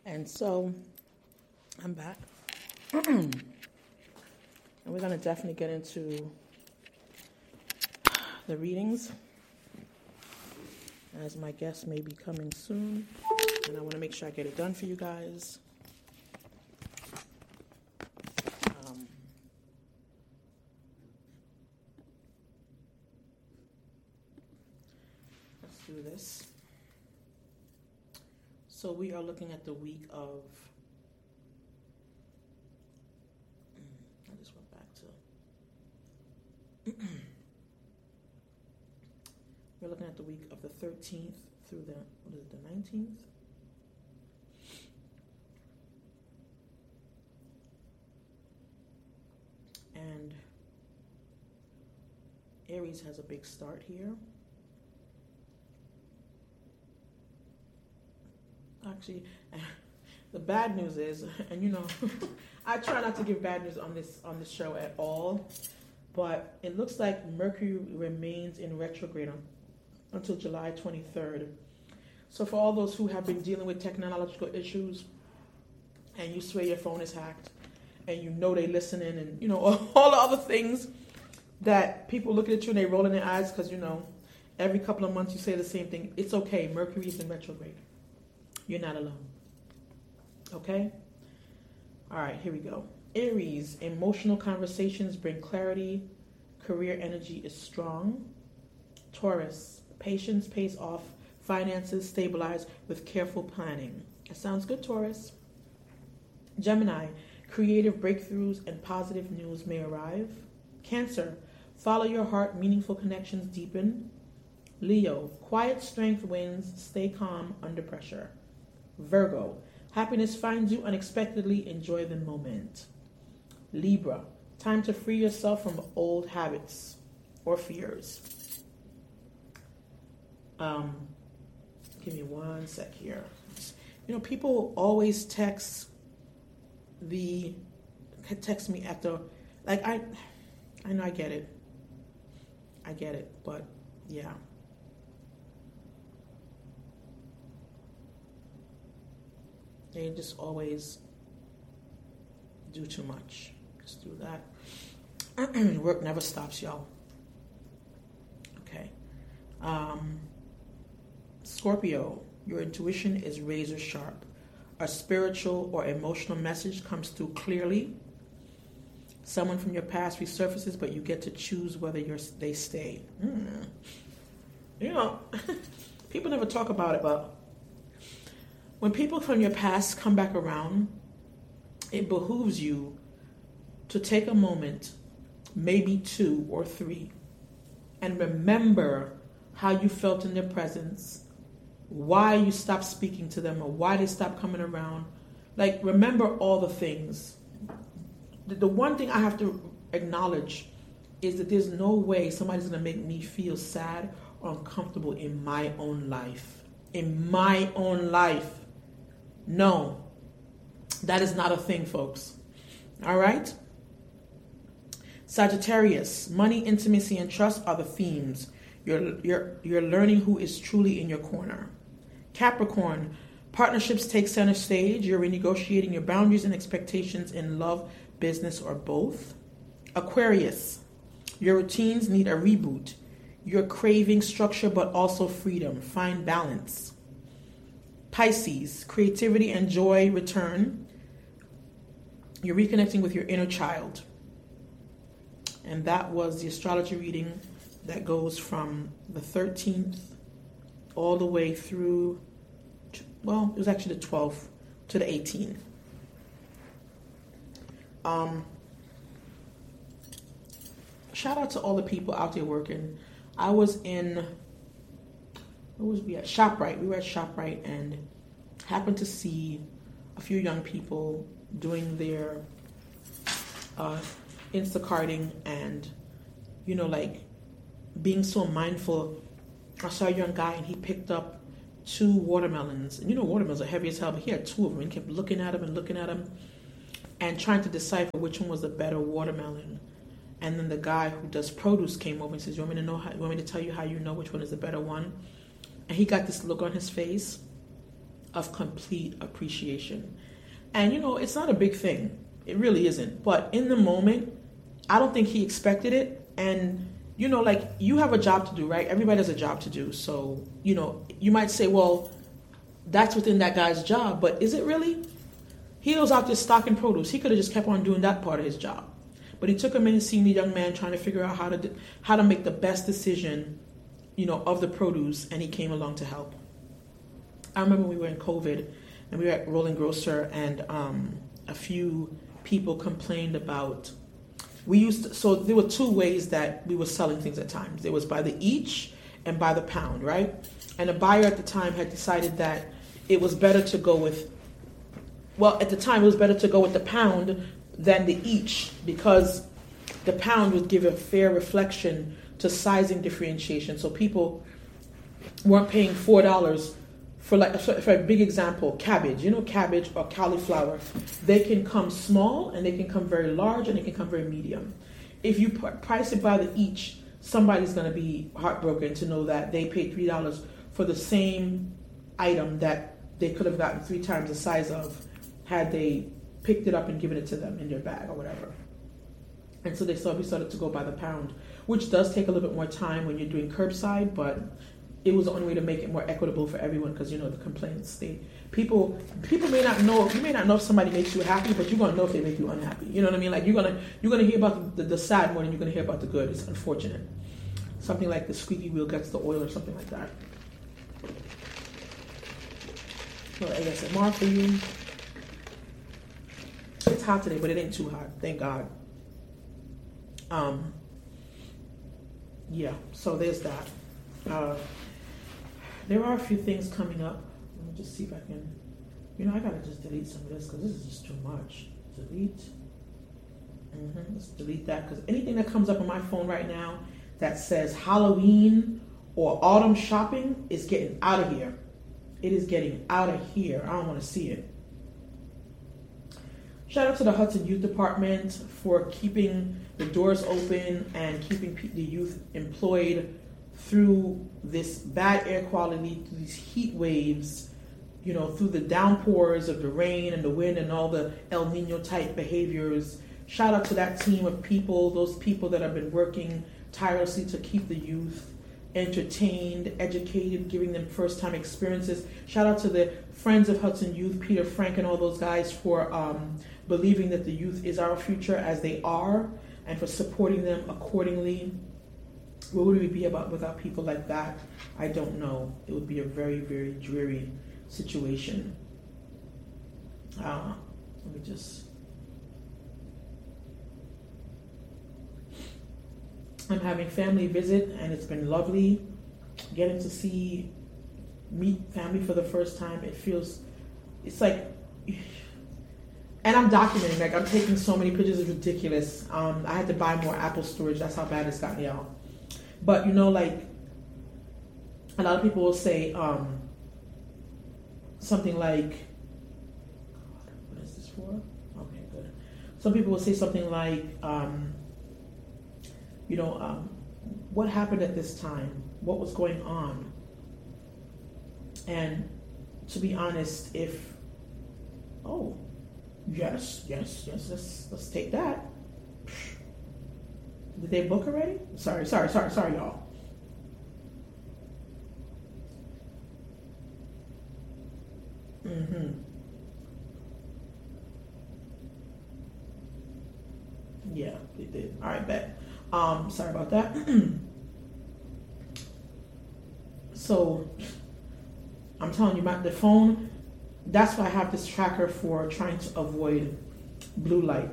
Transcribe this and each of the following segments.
And so I'm back. And we're going to definitely get into the readings, as my guest may be coming soon. And I want to make sure I get it done for you guys. Let's do this. So we are looking at the week of, I just went back to, we're looking at the week of the 13th through the, the 19th? And Aries has a big start here. Actually, the bad news is, and you know, I try not to give bad news on this show at all, but it looks like Mercury remains in retrograde until July 23rd. So for all those who have been dealing with technological issues, and you swear your phone is hacked, and you know they listening, and you know all the other things that people look at you and they roll in their eyes because you know every couple of months you say the same thing. It's okay. Mercury is in retrograde. You're not alone. Okay? All right, here we go. Aries, emotional conversations bring clarity. Career energy is strong. Taurus, patience pays off. Finances stabilize with careful planning. That sounds good, Taurus. Gemini, creative breakthroughs and positive news may arrive. Cancer, follow your heart, meaningful connections deepen. Leo, quiet strength wins, stay calm under pressure. Virgo, happiness finds you unexpectedly, enjoy the moment. Libra, time to free yourself from old habits or fears. Give me one sec here. You know, people always text me after, like, I know I get it, but yeah. They just always do too much. Just do that. Work never stops, y'all. Okay. Scorpio, your intuition is razor sharp. A spiritual or emotional message comes through clearly. Someone from your past resurfaces, but you get to choose whether they stay. You know, people never talk about it, but when people from your past come back around, it behooves you to take a moment, maybe 2 or 3, and remember how you felt in their presence, why you stopped speaking to them, or why they stopped coming around. Like, remember all the things. The one thing I have to acknowledge is that there's no way somebody's going to make me feel sad or uncomfortable in my own life. In my own life. No, that is not a thing, folks. All right? Sagittarius, money, intimacy, and trust are the themes. You're learning who is truly in your corner. Capricorn, partnerships take center stage. You're renegotiating your boundaries and expectations in love, business, or both. Aquarius, your routines need a reboot. You're craving structure but also freedom. Find balance. Pisces, creativity and joy return. You're reconnecting with your inner child. And that was the astrology reading that goes from the 13th all the way through, well, it was actually the 12th to the 18th. Shout out to all the people out there working. I was in, where was we at? ShopRite. We were at ShopRite and happened to see a few young people doing their Instacarting and, you know, like being so mindful. I saw a young guy and he picked up 2 watermelons. And you know, watermelons are heavy as hell, but he had 2 of them and kept looking at them and trying to decipher which one was the better watermelon. And then the guy who does produce came over and says, you want me to tell you how you know which one is the better one? And he got this look on his face of complete appreciation. And it's not a big thing. It really isn't. But in the moment, I don't think he expected it. And like you have a job to do, right? Everybody has a job to do. So, you might say, well, that's within that guy's job, but is it really? He was out there stocking produce. He could have just kept on doing that part of his job. But he took a minute seeing the young man trying to figure out how to make the best decision, of the produce, and he came along to help. I remember we were in COVID, and we were at Rolling Grocer, and a few people complained about. So there were two ways that we were selling things at times. There was by the each and by the pound, right? And a buyer at the time had decided that it was better to go with. Well, at the time, it was better to go with the pound than the each, because the pound would give a fair reflection to sizing differentiation. So people weren't paying $4 for a big example, cabbage. Cabbage or cauliflower, they can come small and they can come very large and they can come very medium. If you price it by the each, somebody's going to be heartbroken to know that they paid $3 for the same item that they could have gotten 3 times the size of had they picked it up and given it to them in their bag or whatever. And so we started to go by the pound, which does take a little bit more time when you're doing curbside, but it was the only way to make it more equitable for everyone, because the complaints, people may not know. You may not know if somebody makes you happy, but you're gonna know if they make you unhappy. You know what I mean? Like you're gonna hear about the sad more than you're gonna hear about the good. It's unfortunate. Something like the squeaky wheel gets the oil or something like that. Well, ASMR for you. It's hot today, but it ain't too hot. Thank God. Yeah, so there's that. There are a few things coming up. Let me just see if I can. I gotta just delete some of this because this is just too much. Delete. Let's delete that, because anything that comes up on my phone right now that says Halloween or autumn shopping is getting out of here. It is getting out of here. I don't want to see it. Shout out to the Hudson Youth Department for keeping the doors open and keeping the youth employed through this bad air quality, through these heat waves, through the downpours of the rain and the wind and all the El Nino type behaviors. Shout out to that team of people, those people that have been working tirelessly to keep the youth entertained, educated, giving them first-time experiences. Shout out to the Friends of Hudson Youth, Peter Frank and all those guys for believing that the youth is our future as they are, and for supporting them accordingly. What would we be about without people like that? I don't know. It would be a very, very dreary situation. Let me just... I'm having family visit, and it's been lovely getting to meet family for the first time. It's like, and I'm documenting, like I'm taking so many pictures, it's ridiculous. I had to buy more Apple storage. That's how bad it's gotten, y'all. But like a lot of people will say something like, what is this for? Okay, good. Some people will say something like, what happened at this time? What was going on? And to be honest, yes, let's take that. Did they book already? Sorry, y'all. Yeah, they did. All right, bet. Sorry about that. So, I'm telling you, the phone, that's why I have this tracker for trying to avoid blue light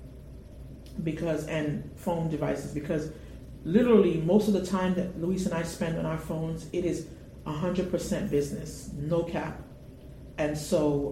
and phone devices, because literally most of the time that Luis and I spend on our phones, it is 100% business, no cap. And so,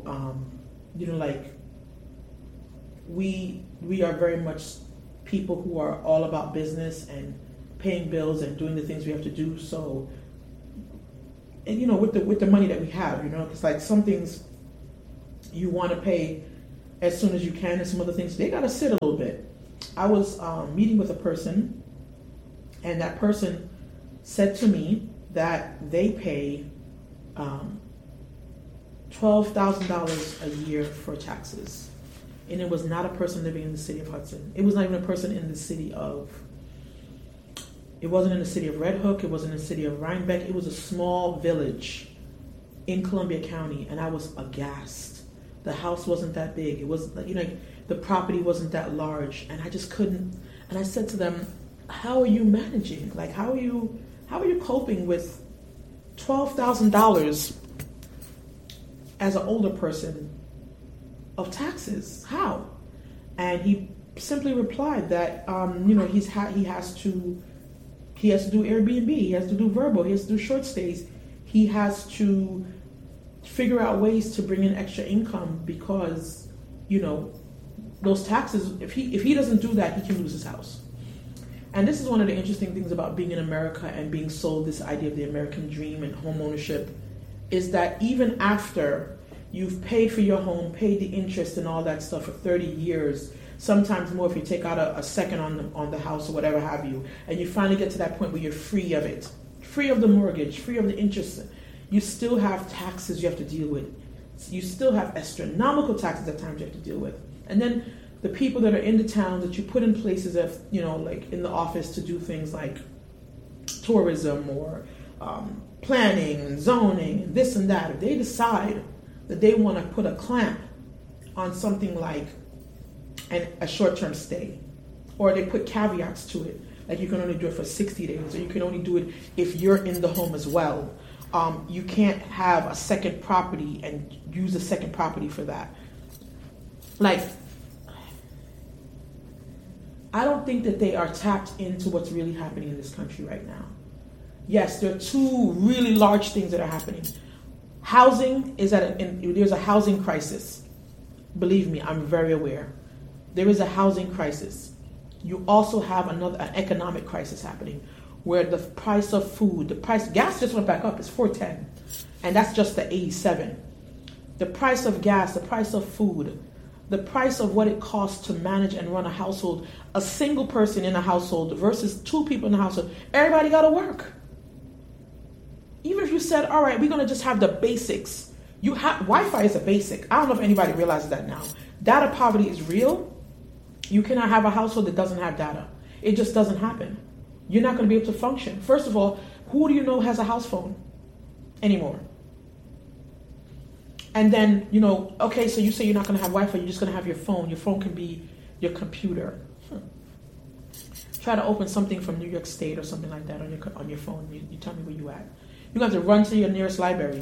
we are very much people who are all about business and paying bills and doing the things we have to do. So, and with the money that we have, because like some things you want to pay as soon as you can, and some other things they got to sit a little bit. I was meeting with a person, and that person said to me that they pay $12,000 a year for taxes. And it was not a person living in the city of Hudson. It was not even a person in the city of, it wasn't in the city of Red Hook. It wasn't in the city of Rhinebeck. It was a small village in Columbia County, and I was aghast. The house wasn't that big. It was, the property wasn't that large, and I just couldn't. And I said to them, "How are you managing? Like, how are you coping with $12,000 as an older person of taxes? How?" And he simply replied that he has to do Airbnb, he has to do Vrbo, he has to do short stays, he has to figure out ways to bring in extra income because those taxes. If he doesn't do that, he can lose his house. And this is one of the interesting things about being in America and being sold this idea of the American dream and home ownership, is that even after you've paid for your home, paid the interest and all that stuff for 30 years, sometimes more if you take out a second on the house or whatever have you, and you finally get to that point where you're free of it, free of the mortgage, free of the interest, you still have taxes you have to deal with. You still have astronomical taxes at times you have to deal with. And then the people that are in the town that you put in places of, like in the office to do things like tourism or planning and zoning and this and that, if they decide that they want to put a clamp on something like a short-term stay, or they put caveats to it, like you can only do it for 60 days, or you can only do it if you're in the home as well. You can't have a second property and use a second property for that. Like, I don't think that they are tapped into what's really happening in this country right now. Yes, there are two really large things that are happening. Housing is there's a housing crisis. Believe me, I'm very aware. There is a housing crisis. You also have an economic crisis happening, where the price of food, gas just went back up. It's $4.10, and that's just the 87. The price of gas, the price of food, the price of what it costs to manage and run a household, a single person in a household versus two people in a household. Everybody got to work. Even if you said, all right, we're going to just have the basics. Wi-Fi is a basic. I don't know if anybody realizes that now. Data poverty is real. You cannot have a household that doesn't have data. It just doesn't happen. You're not going to be able to function. First of all, who do you know has a house phone anymore? And then, okay, so you say you're not going to have Wi-Fi, you're just going to have your phone. Your phone can be your computer. Try to open something from New York State or something like that on your phone. You tell me where you at. You have to run to your nearest library.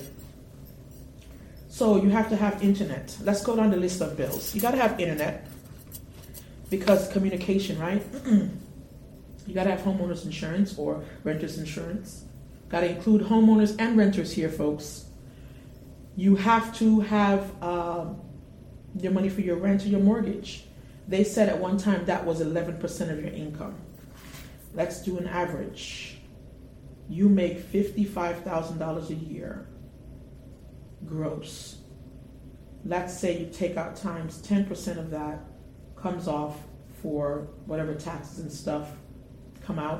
So you have to have internet. Let's go down the list of bills. You got to have internet because communication, right? You got to have homeowners insurance or renters insurance. Got to include homeowners and renters here, folks. You have to have your money for your rent or your mortgage. They said at one time that was 11% of your income. Let's do an average. You make $55,000 a year gross. Let's say you take out times 10% of that comes off for whatever taxes and stuff come out.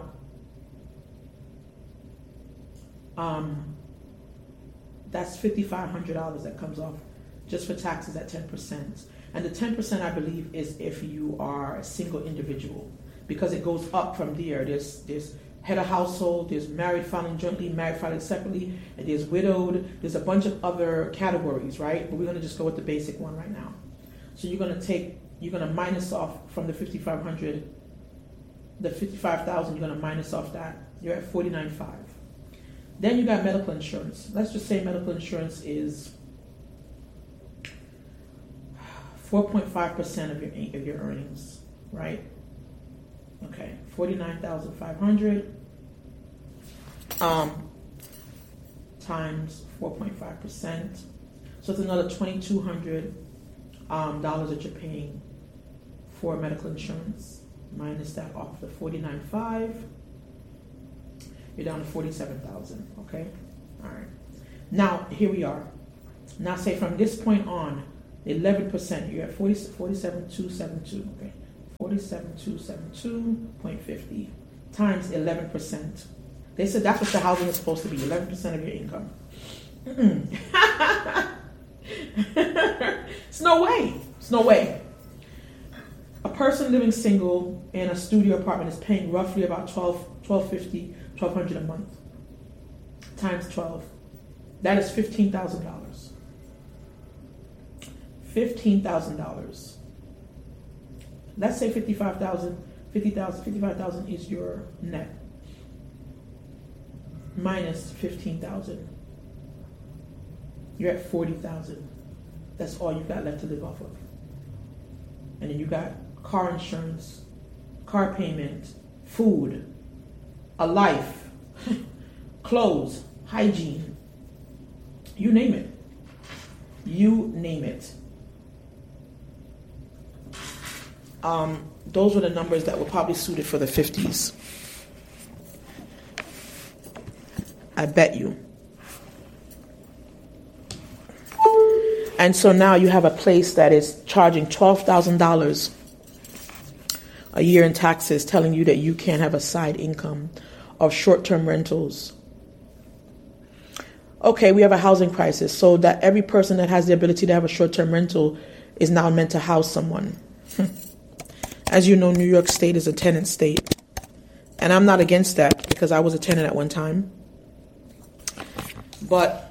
That's $5,500 that comes off just for taxes at 10%. And the 10%, I believe, is if you are a single individual, because it goes up from there. There's head of household, there's married filing jointly, married filing separately, and there's widowed. There's a bunch of other categories, right? But we're going to just go with the basic one right now. So you're going to minus off from the 5,500, the 55,000, you're going to minus off that. You're at 49.5. Then you got medical insurance. Let's just say medical insurance is 4.5% of your earnings, right? Okay, 49,500 times 4.5%. So it's another $2,200 that you're paying for medical insurance. Minus that off the 49.5. You're down to 47,000. Okay, all right. Now here we are. Now say from this point on, 11%. You're at 47,272. Okay, 47,272.50 times 11%. They said that's what the housing is supposed to be. 11% of your income. It's no way. It's no way. A person living single in a studio apartment is paying roughly about $1,250, $1,200 a month. Times 12. That is $15,000. $15,000. Let's say 55,000 is your net. Minus 15,000. You're at 40,000. That's all you've got left to live off of. And then you got car insurance, car payment, food, a life, clothes, hygiene. You name it. You name it. Those were the numbers that were probably suited for the 50s. I bet you. And so now you have a place that is charging $12,000 a year in taxes, telling you that you can't have a side income of short-term rentals. Okay, we have a housing crisis, so that every person that has the ability to have a short-term rental is now meant to house someone. As you know, New York State is a tenant state. And I'm not against that because I was a tenant at one time. But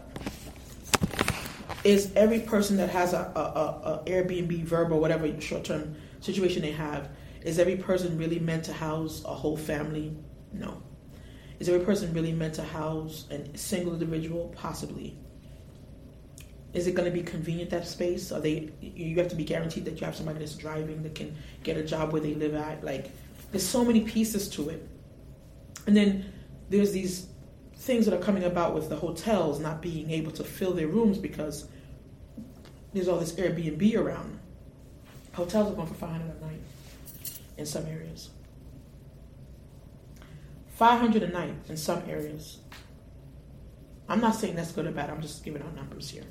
is every person that has a Airbnb, Verb, or whatever short-term situation they have, is every person really meant to house a whole family? No. Is every person really meant to house a single individual? Possibly. Is it going to be convenient, that space? You have to be guaranteed that you have somebody that's driving, that can get a job where they live at. Like, there's so many pieces to it. And then there's these things that are coming about with the hotels not being able to fill their rooms because there's all this Airbnb around. Hotels are going for $500 a night in some areas. $500 a night in some areas. I'm not saying that's good or bad. I'm just giving out numbers here.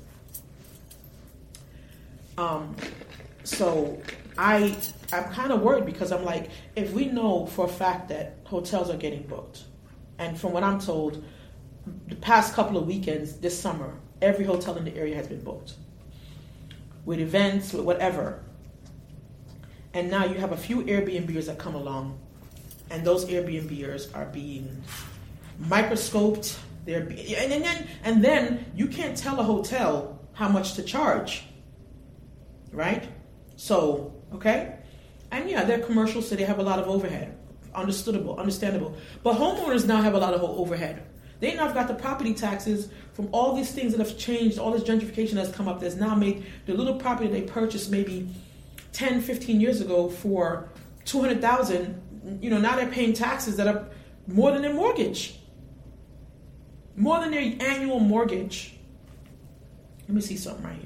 So I'm kind of worried because I'm like, if we know for a fact that hotels are getting booked, and from what I'm told, the past couple of weekends this summer, every hotel in the area has been booked with events, with whatever. And now you have a few Airbnbers that come along, and those Airbnbers are being microscoped. And then you can't tell a hotel how much to charge, right? So, okay? And yeah, they're commercial, so they have a lot of overhead. Understandable. But homeowners now have a lot of overhead. They now have got the property taxes from all these things that have changed, all this gentrification that's come up that's now made the little property they purchased maybe 10, 15 years ago for $200,000, now they're paying taxes that are more than their mortgage. More than their annual mortgage. Let me see something right here.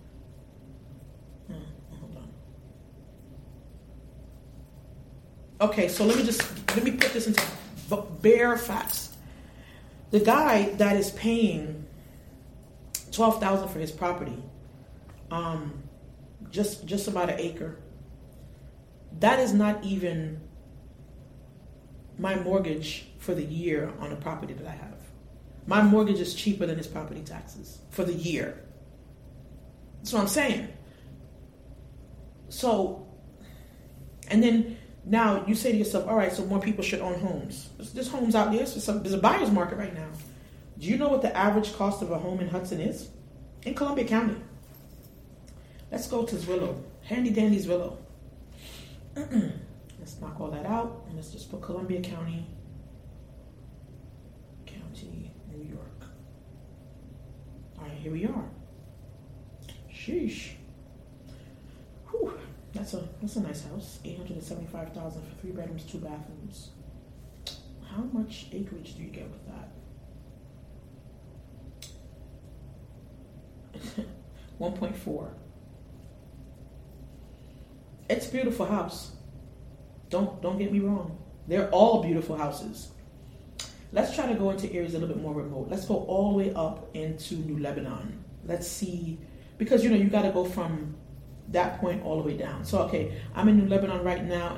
Hold on. Okay, so let me put this into bare facts. The guy that is paying $12,000 for his property, just about an acre, that is not even my mortgage for the year on a property that I have. My mortgage is cheaper than his property taxes for the year. That's what I'm saying. So, and then now you say to yourself, all right, so more people should own homes. There's homes out there. There's a buyer's market right now. Do you know what the average cost of a home in Hudson is? In Columbia County. Let's go to Zwillow. Handy dandy Zwillow. Let's knock all that out, and let's just put Columbia County, New York. All right, here we are. Sheesh. Whew. That's a nice house. $875,000 for 3 bedrooms, 2 bathrooms. How much acreage do you get with that? 1.4. It's a beautiful house. Don't get me wrong. They're all beautiful houses. Let's try to go into areas a little bit more remote. Let's go all the way up into New Lebanon. Let's see, because you got to go from that point all the way down. So okay, I'm in New Lebanon right now.